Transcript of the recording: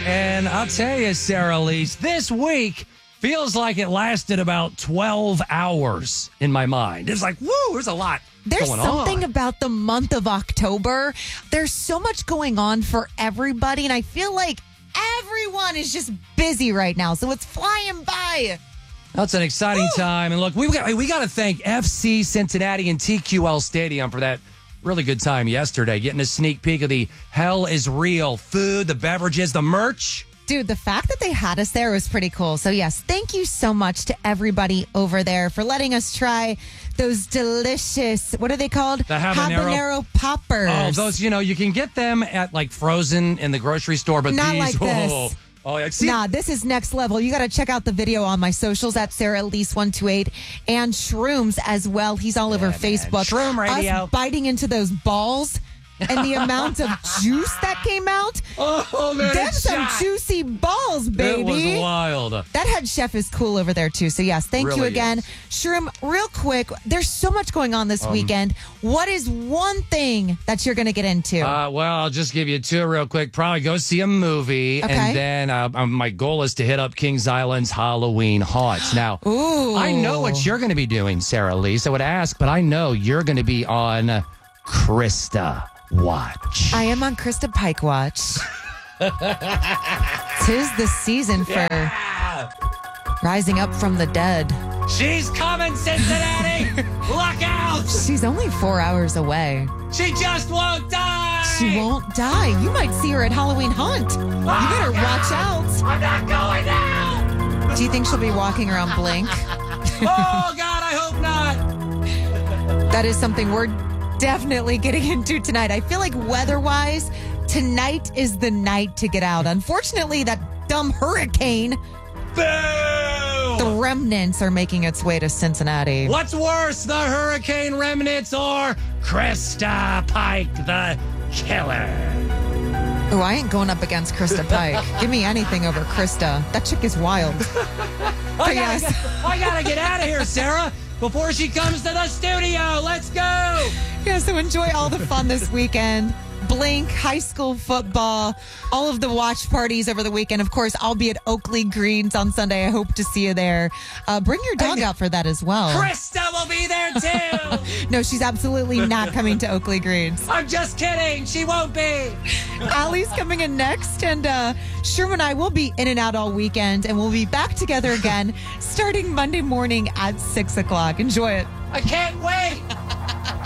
And I'll tell you, Sarah Lise, this week feels like it lasted about 12 hours in my mind. It's like, woo, there's a lot There's going something on. about the month of October. There's so much going on for everybody, and I feel like everyone is just busy right now, so it's flying by. That's an exciting time. And look, we got to thank FC Cincinnati and TQL Stadium for that really good time yesterday, getting a sneak peek of the Hell is Real food, the beverages, the merch. Dude, the fact that they had us there was pretty cool. So, yes, thank you so much to everybody over there for letting us try those delicious, what are they called? The habanero poppers. Oh, those, you can get them at like frozen in the grocery store, but Not these, like this. Oh, yeah. See, Nah, this is next level. You got to check out the video on my socials at Sarah Elise 128 and Shrooms as well. He's all over Facebook. Shroom Radio. Us biting into those balls and the amount of juice that came out. Oh, man. There's some juicy balls, baby. It was wild. That head chef is cool over there, too. So, yes, thank you Really again. is. Shroom, real quick, there's so much going on this weekend. What is one thing that you're going to get into? Well, I'll just give you two real quick. Probably go see a movie. Okay. And then my goal is to hit up Kings Island's Halloween haunts. Now, Ooh. I know what you're going to be doing, Sarah Lise. I would ask, but I know you're going to be on Krista Watch. I am on Krista Pike Watch. Tis the season for rising up from the dead. She's coming, Cincinnati! Look out! She's only 4 hours away. She just won't die! She won't die. You might see her at Halloween Hunt. You better watch out. I'm not going now! Do you think she'll be walking around Blink? Oh, God, I hope not! That is something we're definitely getting into tonight. I feel like weather-wise, tonight is the night to get out. Unfortunately, that dumb hurricane, Boo! the remnants are making its way to Cincinnati. What's worse, the hurricane remnants or Krista Pike, the killer? Oh, I ain't going up against Krista Pike. Give me anything over Krista. That chick is wild. I yes. gotta get out of here, Sarah, before she comes to the studio. Let's go! Yeah, so enjoy all the fun this weekend. Blink, high school football, all of the watch parties over the weekend. Of course, I'll be at Oakley Greens on Sunday. I hope to see you there. Bring your dog out for that as well. Krista will be there, too! No, she's absolutely not coming to Oakley Greens. I'm just kidding. She won't be. Allie's coming in next, and Sherman and I will be in and out all weekend, and we'll be back together again starting Monday morning at 6 o'clock. Enjoy it. I can't wait.